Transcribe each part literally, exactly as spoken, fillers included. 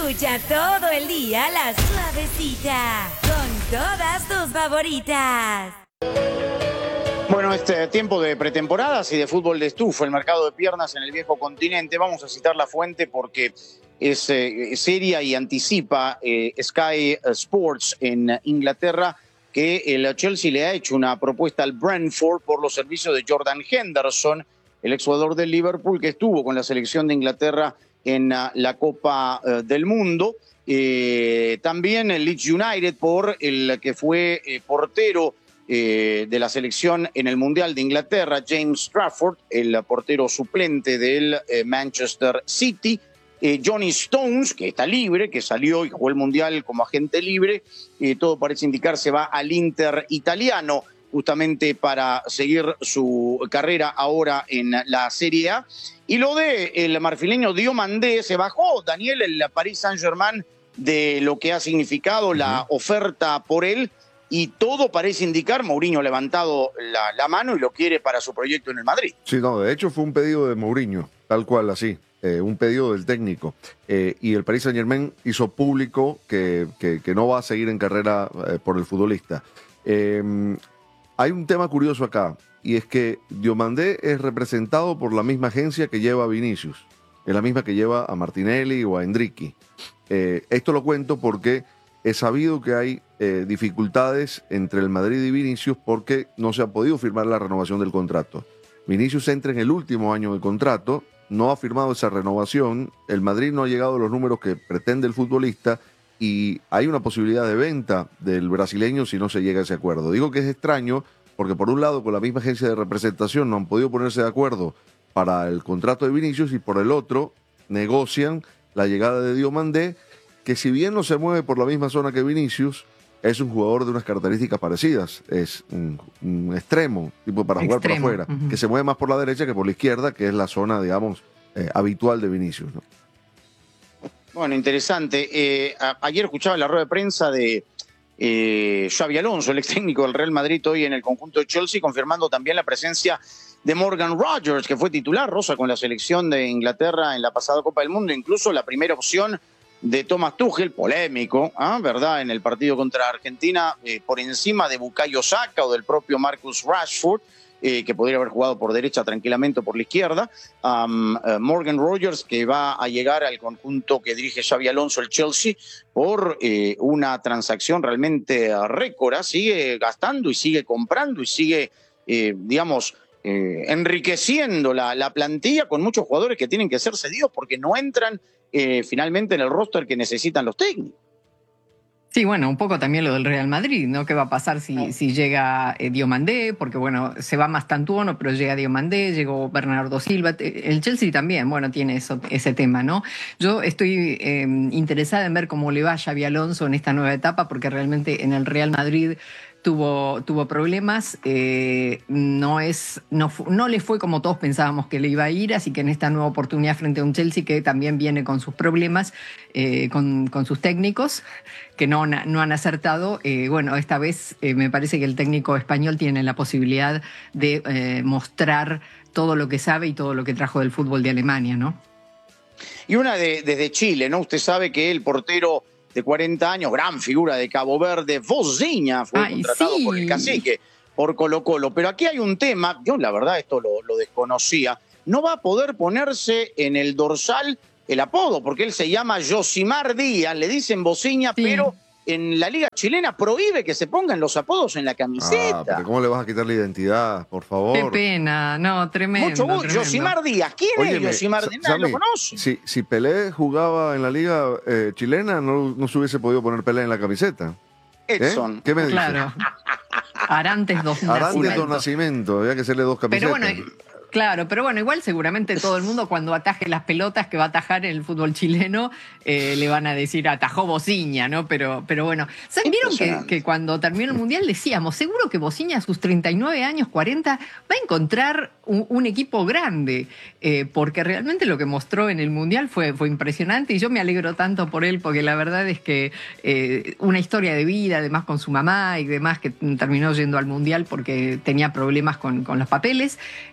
Escucha todo el día la suavecita con todas tus favoritas. Bueno, este tiempo de pretemporadas y de fútbol de estufa, el mercado de piernas en el viejo continente, vamos a citar la fuente porque es eh, seria y anticipa eh, Sky Sports en Inglaterra que el Chelsea le ha hecho una propuesta al Brentford por los servicios de Jordan Henderson, el exjugador del Liverpool que estuvo con la selección de Inglaterra en uh, la Copa uh, del Mundo. Eh, también el Leeds United por el que fue eh, portero Eh, de la selección en el Mundial de Inglaterra, James Trafford, el portero suplente del eh, Manchester City, eh, Johnny Stones, que está libre, que salió y jugó el Mundial como agente libre, eh, todo parece indicar se va al Inter italiano, justamente para seguir su carrera ahora en la Serie A. Y lo de el marfileño Diomandé, se bajó, Daniel, el Paris Saint-Germain, de lo que ha significado la oferta por él, y todo parece indicar, Mourinho ha levantado la, la mano y lo quiere para su proyecto en el Madrid. Sí, no, de hecho fue un pedido de Mourinho, tal cual, así, eh, un pedido del técnico. Eh, y el Paris Saint-Germain hizo público que, que, que no va a seguir en carrera eh, por el futbolista. Eh, hay un tema curioso acá, y es que Diomandé es representado por la misma agencia que lleva a Vinicius, es la misma que lleva a Martinelli o a Endricky. Eh, esto lo cuento porque he sabido que hay eh, dificultades entre el Madrid y Vinicius porque no se ha podido firmar la renovación del contrato. Vinicius entra en el último año del contrato, no ha firmado esa renovación, el Madrid no ha llegado a los números que pretende el futbolista y hay una posibilidad de venta del brasileño si no se llega a ese acuerdo. Digo que es extraño porque por un lado con la misma agencia de representación no han podido ponerse de acuerdo para el contrato de Vinicius y por el otro negocian la llegada de Diomandé, que si bien no se mueve por la misma zona que Vinicius, es un jugador de unas características parecidas. Es un, un extremo, tipo para jugar Extremo. por afuera, Uh-huh. que se mueve más por la derecha que por la izquierda, que es la zona, digamos, eh, habitual de Vinicius, ¿no? Bueno, interesante. Eh, a, ayer escuchaba la rueda de prensa de eh, Xabi Alonso, el ex técnico del Real Madrid, hoy en el conjunto de Chelsea, confirmando también la presencia de Morgan Rogers, que fue titular, Rosa, con la selección de Inglaterra en la pasada Copa del Mundo, incluso la primera opción de Thomas Tuchel, polémico, ¿eh? ¿verdad? En el partido contra Argentina, eh, por encima de Bukayo Saka o del propio Marcus Rashford, eh, que podría haber jugado por derecha tranquilamente o por la izquierda. Um, uh, Morgan Rogers, que va a llegar al conjunto que dirige Xabi Alonso, el Chelsea, por eh, una transacción realmente récord, ¿eh? Sigue gastando y sigue comprando y sigue, eh, digamos, eh, enriqueciendo la, la plantilla con muchos jugadores que tienen que ser cedidos porque no entran Eh, finalmente en el roster que necesitan los técnicos. Sí, bueno, un poco también lo del Real Madrid, ¿no? ¿Qué va a pasar si, no. si llega eh, Diomandé? Porque, bueno, se va Mastantuono, pero llega Diomandé, llegó Bernardo Silva. El Chelsea también, bueno, tiene eso, ese tema, ¿no? Yo estoy eh, interesada en ver cómo le va a Xabi Alonso en esta nueva etapa, porque realmente en el Real Madrid tuvo, tuvo problemas, eh, no, es, no, no le fue como todos pensábamos que le iba a ir, así que en esta nueva oportunidad frente a un Chelsea que también viene con sus problemas, eh, con, con sus técnicos, que no, no han acertado, eh, bueno, esta vez eh, me parece que el técnico español tiene la posibilidad de eh, mostrar todo lo que sabe y todo lo que trajo del fútbol de Alemania, ¿no? Y una de, desde Chile, ¿no? Usted sabe que el portero de cuarenta años, gran figura de Cabo Verde, Vozinha, fue Ay, contratado sí. por el Cacique, por Colo Colo. Pero aquí hay un tema, yo la verdad esto lo, lo desconocía, no va a poder ponerse en el dorsal el apodo, porque él se llama Josimar Díaz, le dicen Vozinha, Sí. pero en la liga chilena prohíbe que se pongan los apodos en la camiseta. Ah, pero ¿cómo le vas a quitar la identidad? Por favor. Qué pena, no, tremendo. Mucho gusto. tremendo. Josimar Díaz, ¿quién Óyeme, es Josimar Sa- Díaz? Nadie lo Sammy, conoce. Si, si Pelé jugaba en la liga eh, chilena, no, no se hubiese podido poner Pelé en la camiseta. ¿Eh? Edson. ¿Qué me dices? Claro. Arantes dos Arantes dos Nascimento. Nacimiento, había que hacerle dos camisetas. Pero bueno, claro, pero bueno, igual seguramente todo el mundo cuando ataje las pelotas que va a atajar en el fútbol chileno, eh, le van a decir atajó Vozinha, ¿no? Pero, pero bueno, ¿saben? ¿Vieron que, que cuando terminó el Mundial decíamos, seguro que Vozinha a sus treinta y nueve años, cuarenta, va a encontrar un, un equipo grande? Eh, porque realmente lo que mostró en el Mundial fue, fue impresionante y yo me alegro tanto por él porque la verdad es que eh, una historia de vida, además con su mamá y demás, que terminó yendo al Mundial porque tenía problemas con, con los papeles, eh,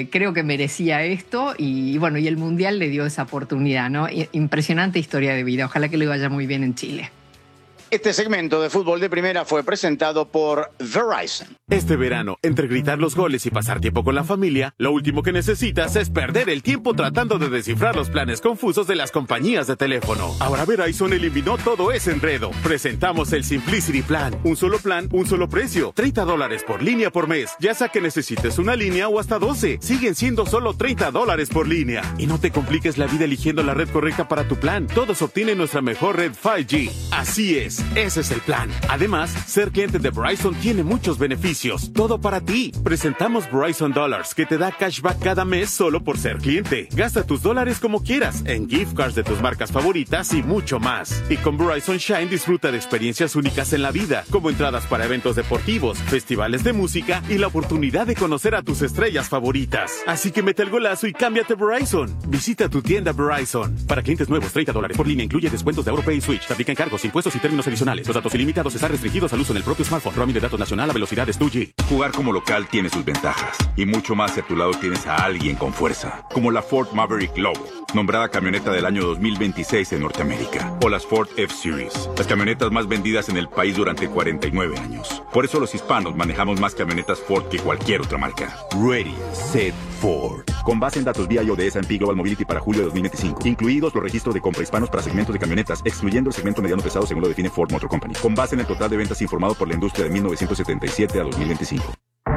creo que merecía esto y bueno, y el Mundial le dio esa oportunidad, ¿no? Impresionante historia de vida, ojalá que le vaya muy bien en Chile. Este segmento de Fútbol de Primera fue presentado por Verizon. Este verano, entre gritar los goles y pasar tiempo con la familia, lo último que necesitas es perder el tiempo tratando de descifrar los planes confusos de las compañías de teléfono. Ahora Verizon eliminó todo ese enredo. Presentamos el Simplicity Plan. Un solo plan, un solo precio. treinta dólares por línea por mes. Ya sea que necesites una línea o hasta doce. Siguen siendo solo treinta dólares por línea. Y no te compliques la vida eligiendo la red correcta para tu plan. Todos obtienen nuestra mejor red cinco G. Así es. Ese es el plan. Además, ser cliente de Verizon tiene muchos beneficios. Todo para ti. Presentamos Verizon Dollars, que te da cashback cada mes solo por ser cliente. Gasta tus dólares como quieras, en gift cards de tus marcas favoritas y mucho más. Y con Verizon Shine disfruta de experiencias únicas en la vida, como entradas para eventos deportivos, festivales de música y la oportunidad de conocer a tus estrellas favoritas. Así que mete el golazo y cámbiate a Verizon. Visita tu tienda Verizon. Para clientes nuevos, treinta dólares por línea incluye descuentos de AuroPay y Switch. Te aplican cargos, impuestos y términos adicionales. Los datos ilimitados están restringidos al uso en el propio smartphone. Roaming de datos nacional a velocidades dos G. Jugar como local tiene sus ventajas. Y mucho más si a tu lado tienes a alguien con fuerza. Como la Ford Maverick Lobo, nombrada camioneta del año dos mil veintiséis en Norteamérica. O las Ford F-Series, las camionetas más vendidas en el país durante cuarenta y nueve años. Por eso los hispanos manejamos más camionetas Ford que cualquier otra marca. Ready, Set, Ford. Con base en datos V I O de S and P Global Mobility para julio de dos mil veinticinco. Incluidos los registros de compra hispanos para segmentos de camionetas, excluyendo el segmento mediano pesado según lo define Ford Motor Company. Con base en el total de ventas informado por la industria de mil novecientos setenta y siete a dos mil veinticinco.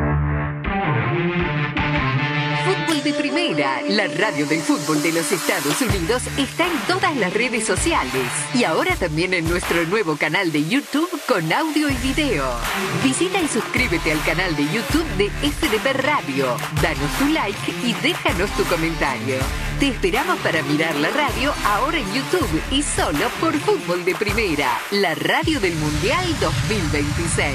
Fútbol de Primera, la radio del fútbol de los Estados Unidos, está en todas las redes sociales y ahora también en nuestro nuevo canal de YouTube con audio y video. Visita y suscríbete al canal de YouTube de F D P Radio, danos tu like y déjanos tu comentario. Te esperamos para mirar la radio ahora en YouTube y solo por Fútbol de Primera, la radio del Mundial dos mil veintiséis.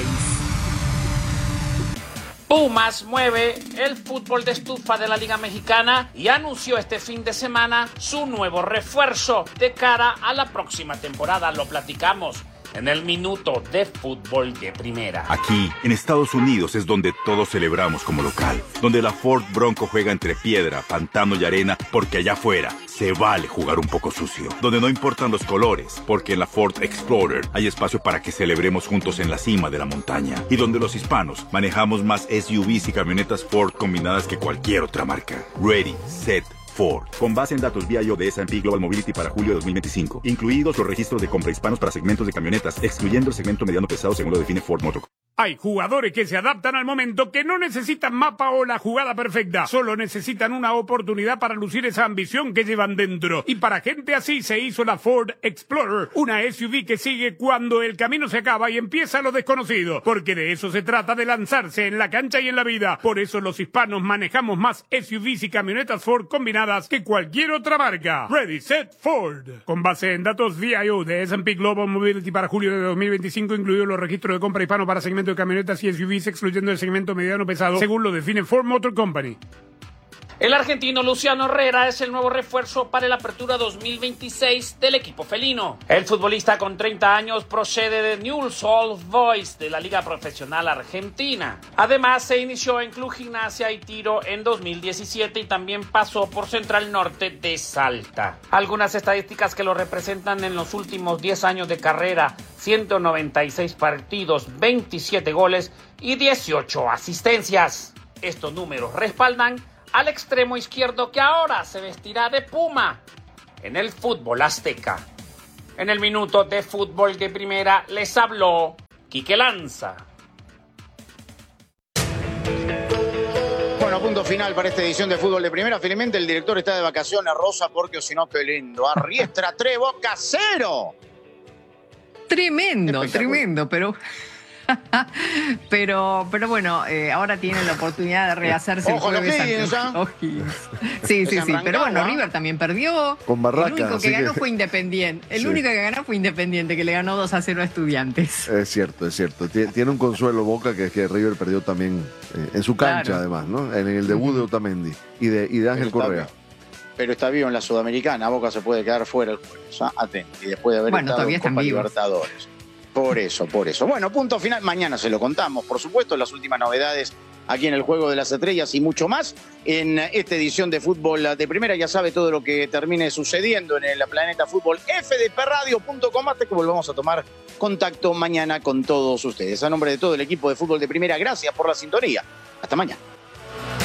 Pumas mueve el fútbol de estufa de la Liga Mexicana y anunció este fin de semana su nuevo refuerzo de cara a la próxima temporada. Lo platicamos en el minuto de Fútbol de Primera. Aquí, en Estados Unidos, es donde todos celebramos como local. Donde la Ford Bronco juega entre piedra, pantano y arena, porque allá afuera se vale jugar un poco sucio. Donde no importan los colores, porque en la Ford Explorer hay espacio para que celebremos juntos en la cima de la montaña. Y donde los hispanos manejamos más S U Vs y camionetas Ford combinadas que cualquier otra marca. Ready, Set, Ford. Con base en datos V I O de S and P Global Mobility para julio de dos mil veinticinco. Incluidos los registros de compra hispanos para segmentos de camionetas, excluyendo el segmento mediano pesado según lo define Ford Motor. Hay jugadores que se adaptan al momento, que no necesitan mapa o la jugada perfecta. Solo necesitan una oportunidad para lucir esa ambición que llevan dentro. Y para gente así se hizo la Ford Explorer, una S U V que sigue cuando el camino se acaba y empieza lo desconocido. Porque de eso se trata, de lanzarse en la cancha y en la vida. Por eso los hispanos manejamos más S U Vs y camionetas Ford combinadas que cualquier otra marca. Ready, Set, Ford. Con base en datos V I O de S and P Global Mobility para julio de dos mil veinticinco, incluidos los registros de compra hispano para segmentos de camionetas y S U Vs, excluyendo el segmento mediano pesado, según lo define Ford Motor Company. El argentino Luciano Herrera es el nuevo refuerzo para la apertura dos mil veintiséis del equipo felino. El futbolista con treinta años procede de Newell's Old Boys de la Liga Profesional Argentina. Además, se inició en Club Gimnasia y Tiro en dos mil diecisiete y también pasó por Central Norte de Salta. Algunas estadísticas que lo representan en los últimos diez años de carrera: ciento noventa y seis partidos, veintisiete goles y dieciocho asistencias. Estos números respaldan al extremo izquierdo que ahora se vestirá de Puma en el fútbol azteca. En el minuto de Fútbol de Primera les habló Quique Lanza. Bueno, punto final para esta edición de Fútbol de Primera. Finalmente el director está de vacaciones, Rosa, porque o si no, qué lindo. Arriestra tres, Boca cero. Tremendo, tremendo, pero... pero pero bueno, eh, ahora tiene la oportunidad de rehacerse Ojo, el jueves O'Higgins, ante O'Higgins. Sí, sí, sí, pero bueno, River también perdió. Con Barraca, el único que ganó que... fue Independiente. El sí. único que ganó fue Independiente, que le ganó dos a cero a Estudiantes. Es cierto, es cierto. Tiene un consuelo Boca, que es que River perdió también eh, en su cancha, claro. Además, ¿no? En el debut de Otamendi y de, y de Ángel pero Correa. Está, pero está vivo en la Sudamericana. Boca se puede quedar fuera el jueves, ¿ah? Atento. Y después de haber bueno, estado en Copa vivos. Libertadores. Por eso, por eso. Bueno, punto final. Mañana se lo contamos, por supuesto, las últimas novedades aquí en el Juego de las Estrellas y mucho más en esta edición de Fútbol de Primera. Ya sabe todo lo que termine sucediendo en el Planeta Fútbol, f d p radio punto com, hasta que volvamos a tomar contacto mañana con todos ustedes. A nombre de todo el equipo de Fútbol de Primera, gracias por la sintonía. Hasta mañana.